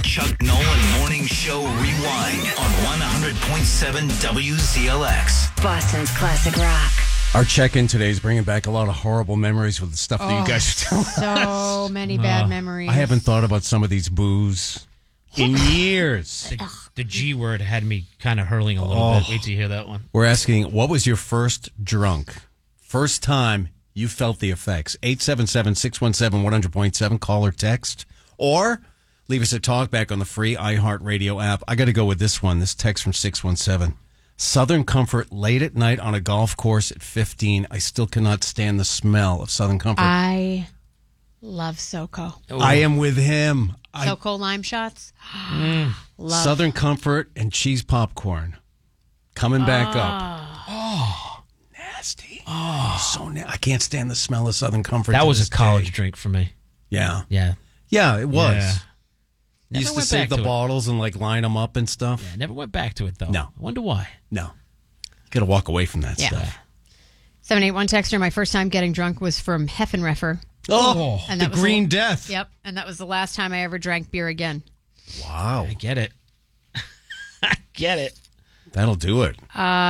Chuck Nolan Morning Show Rewind on 100.7 WZLX. Boston's classic rock. Our check-in today is bringing back a lot of horrible memories with the stuff that you guys are telling. So many bad memories. I haven't thought about some of these booze in years. The G word had me kind of hurling a little bit. Wait till you hear that one. We're asking, what was your first drunk? First time you felt the effects. 877-617-100.7. Call or text. Or leave us a talk back on the free iHeartRadio app. I got to go with this one. This text from 617. Southern Comfort late at night on a golf course at 15. I still cannot stand the smell of Southern Comfort. I love SoCo. I am with him. SoCo lime shots. Love. Southern Comfort and cheese popcorn coming back up. Oh, nasty. Oh, so I can't stand the smell of Southern Comfort. That was a college drink for me. Yeah. Yeah. Yeah, it was. Yeah. You used to went save back the to it. bottles and like line them up and stuff. Yeah, never went back to it, though. No. I wonder why. No. You got to walk away from that Yeah. stuff. 781 texter, my first time getting drunk was from Heffenreffer. Oh, And the that was Green Death. Yep. And that was the last time I ever drank beer again. Wow. I get it. I get it. That'll do it.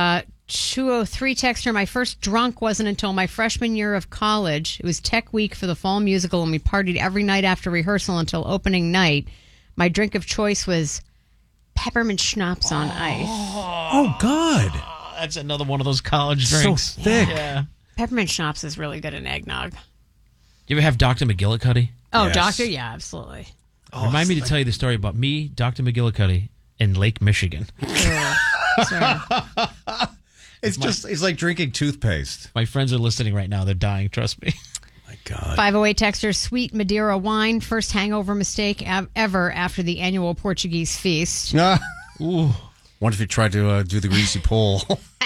203 texter, my first drunk wasn't until my freshman year of college. It was tech week for the fall musical, and we partied every night after rehearsal until opening night. My drink of choice was peppermint schnapps on ice. Oh, God. That's another one of those college So drinks. thick. Yeah. Peppermint schnapps is really good in eggnog. You ever have Dr. McGillicuddy? Oh, Yes. Doctor? Yeah, absolutely. Remind me to tell you the story about me, Dr. McGillicuddy, in Lake Michigan. Sorry. It's like drinking toothpaste. My friends are listening right now. They're dying. Trust me. My God. 508 texter, sweet Madeira wine, first hangover mistake ever after the annual Portuguese feast. Ooh. Wonder if you tried to do the greasy pole.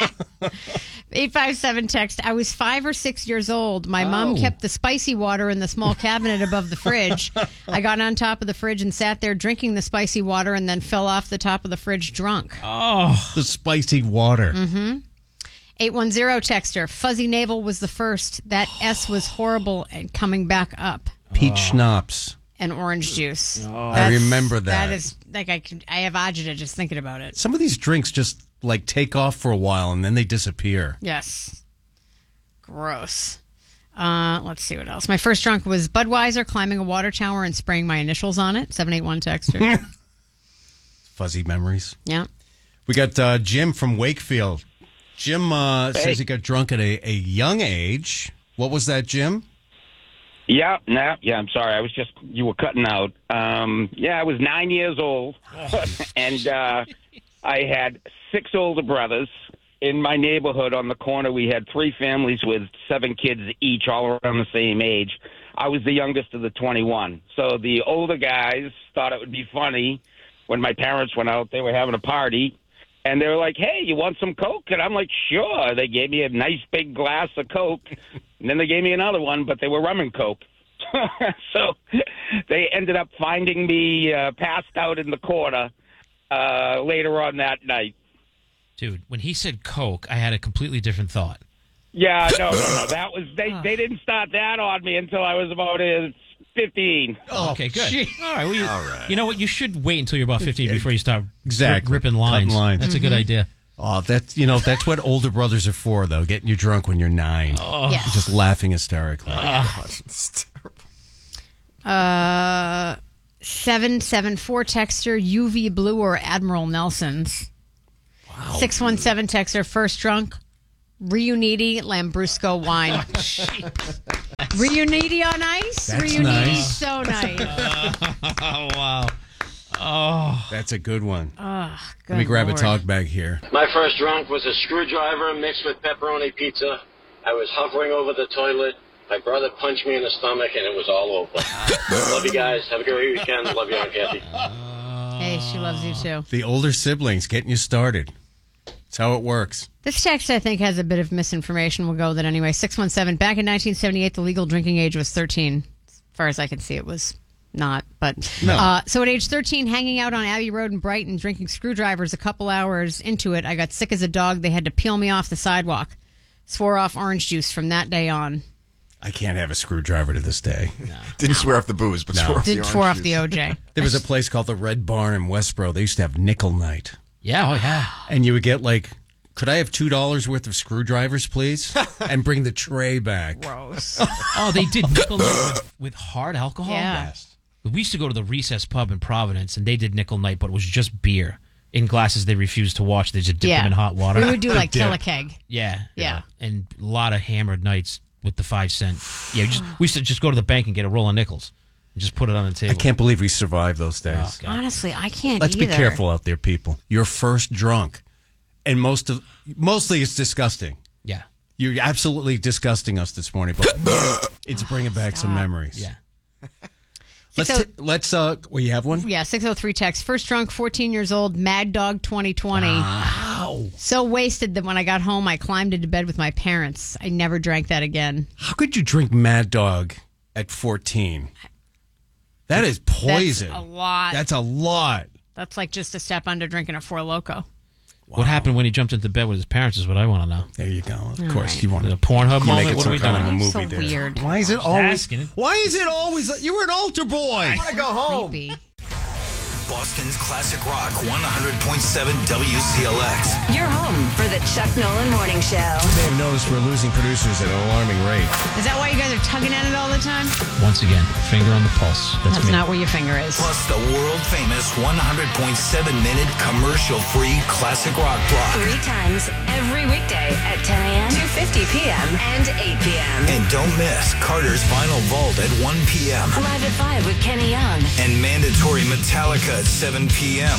857 text, I was 5 or 6 years old. My mom kept the spicy water in the small cabinet above the fridge. I got on top of the fridge and sat there drinking the spicy water and then fell off the top of the fridge drunk. Oh. The spicy water. 810 texter, fuzzy navel was the first. That S was horrible and coming back up. Peach schnapps. And orange juice. I remember that. That is like I have agita just thinking about it. Some of these drinks just like take off for a while and then they disappear. Yes. Gross. Let's see what else. My first drunk was Budweiser, climbing a water tower and spraying my initials on it. 781 texter. Fuzzy memories. Yeah. We got Jim from Wakefield. Jim says he got drunk at a young age. What was that, Jim? Yeah, I'm sorry. You were cutting out. I was 9 years old, and I had 6 older brothers. In my neighborhood on the corner, we had 3 families with 7 kids each, all around the same age. I was the youngest of the 21. So the older guys thought it would be funny when my parents went out. They were having a party, and they were like, hey, you want some Coke? And I'm like, sure. They gave me a nice big glass of Coke. And then they gave me another one, but they were rum and Coke. So they ended up finding me passed out in the corner later on that night. Dude, when he said Coke, I had a completely different thought. Yeah, no. That was they didn't start that on me until I was about 15. Oh, okay, good. All right, you know what? You should wait until you're about 15 before you start ripping Cutting lines. lines. That's a good idea. Oh, that's what older brothers are for, though. Getting you drunk when you're 9. Oh. Yes. Just laughing hysterically. 774 texter, UV Blue or Admiral Nelson's. Wow. 617 texter, first drunk, Riuniti Lambrusco wine. Riuniti on ice? That's Riuniti, nice. so nice. Oh, wow. Oh. That's a good one. Oh, good Let me grab Lord. a talk bag here. My first drunk was a screwdriver mixed with pepperoni pizza. I was hovering over the toilet. My brother punched me in the stomach, and it was all over. Love you guys. Have a great weekend. Love you, Aunt Kathy. Hey, she loves you too. The older siblings getting you started. That's how it works. This text, I think, has a bit of misinformation. We'll go with it anyway. 617. Back in 1978, the legal drinking age was 13. As far as I can see, it was not. But No. so at age 13, hanging out on Abbey Road in Brighton, drinking screwdrivers, a couple hours into it, I got sick as a dog. They had to peel me off the sidewalk. Swore off orange juice from that day on. I can't have a screwdriver to this day. Didn't swear off the booze, but swore off the Did orange swore off juice. the OJ. There was a place called the Red Barn in Westboro. They used to have nickel night. Yeah, oh yeah. And you would get like, could I have $2 worth of screwdrivers, please? And bring the tray back. Gross. Oh, they did nickel night with hard alcohol? Yeah. We used to go to the Recess Pub in Providence, and they did nickel night, but it was just beer in glasses they refused to wash. They just dipped them in hot water. We would do like kill a keg. Yeah. Yeah. And a lot of hammered nights with the 5 cent. Yeah, we used to just go to the bank and get a roll of nickels and just put it on the table. I can't believe we survived those days. Oh, God. Honestly, I can't Let's either. be careful out there, people. You're first drunk. And mostly it's disgusting. Yeah. You're absolutely disgusting us this morning, but it's bringing back some memories. Yeah. Well, you have one? Yeah, 603 text. First drunk, 14 years old, Mad Dog 2020. Wow. So wasted that when I got home, I climbed into bed with my parents. I never drank that again. How could you drink Mad Dog at 14? That is poison. That's a lot. That's a lot. That's like just a step under drinking a Four Loko. What happened when he jumped into bed with his parents is what I want to know. There you go. Of course, you want The to Pornhub make moment? it What are some we kind doing? of a movie So there. weird. Why is it always? asking. Why is it always? You were an altar boy. I go home. Creepy. Boston's classic rock 100.7 WCLX. You're home for the Chuck Nolan Morning Show. You may have noticed we're losing producers at an alarming rate. Is that why you guys are tugging at it all the time? Once again, finger on the pulse. That's me. not where your finger is. Plus the world famous 100.7-minute commercial-free classic rock block. 3 times every weekday at 10 a.m., 2:50 p.m., and 8 p.m. And don't miss Carter's Vinyl Vault at 1 p.m. Live at 5 with Kenny Young. and mandatory Metallica at 7 p.m.